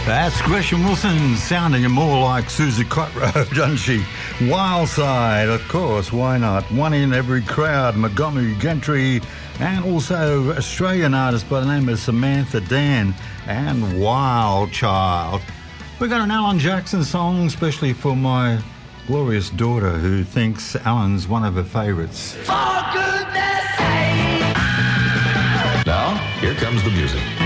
That's Gresham Wilson sounding more like Susie Cotro, doesn't she? Wild Side, of course, why not? One in every crowd, Montgomery Gentry, and also Australian artist by the name of Samantha Dan, and Wild Child. We got an Alan Jackson song, especially for my glorious daughter who thinks Alan's one of her favourites. For goodness sake! Now, here comes the music.